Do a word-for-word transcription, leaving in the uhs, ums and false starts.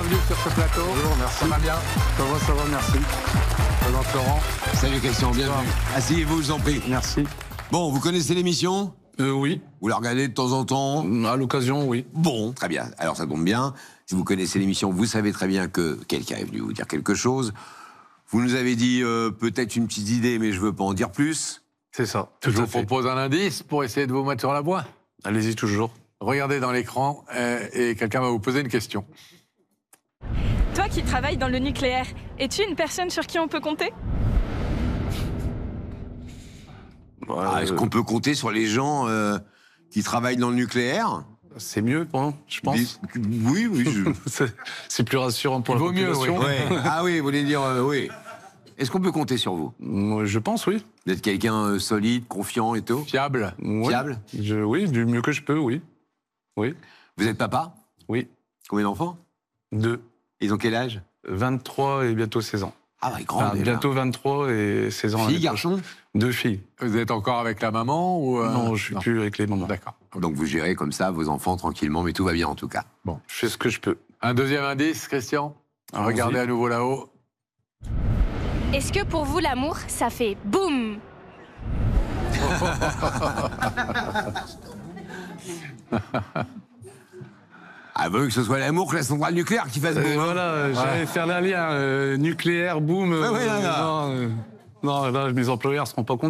bienvenue sur ce plateau. Bonjour, merci. Ça va bien? Ça va, ça va, merci. Présente Laurent. Salut Christian, bienvenue. Asseyez-vous, je vous en prie. Merci. Bon, vous connaissez l'émission? Euh, oui. Vous la regardez de temps en temps? À l'occasion, oui. Bon, très bien. Alors ça tombe bien. Si vous connaissez l'émission, vous savez très bien que quelqu'un est venu vous dire quelque chose. Vous nous avez dit euh, peut-être une petite idée, mais je veux pas en dire plus. C'est ça. Je Tout vous à fait. propose un indice pour essayer de vous mettre sur la voie. Allez-y toujours. Regardez dans l'écran euh, et quelqu'un va vous poser une question. Toi qui travailles dans le nucléaire, es-tu une personne sur qui on peut compter? Ah, Est-ce qu'on peut compter sur les gens euh, qui travaillent dans le nucléaire? C'est mieux, hein, je pense. Oui, oui. Je... C'est- C'est plus rassurant pour Il la vaut mieux, population. oui. Ouais. Ah oui, vous voulez dire euh, oui. Est-ce qu'on peut compter sur vous? Moi, je pense, oui. Vous êtes quelqu'un euh, solide, confiant et tout? Fiable. Oui. Fiable? Je- Oui, du mieux que je peux, oui. Oui. Vous êtes papa? Oui. Combien d'enfants? Deux. Ils ont quel âge? vingt-trois et bientôt seize ans. Ah bah, grand Enfin, déjà. bientôt vingt-trois et seize ans. Fille, l'année prochaine. garçon? Deux filles. Vous êtes encore avec la maman ou euh, Non, je suis plus avec les mamans. D'accord. Donc vous gérez comme ça vos enfants tranquillement, mais tout va bien en tout cas. Je fais ce que je peux. Un deuxième indice, Christian. Allons-y. Regardez à nouveau là-haut. Est-ce que pour vous, l'amour, ça fait boum? Ah, veut que ce soit l'amour que la centrale nucléaire qui fasse Euh, boum, hein. voilà, euh, j'allais faire la lien. euh, nucléaire, boum. Ouais, ouais, là, là. non, euh, non, là, mes employeurs ne seront pas contents.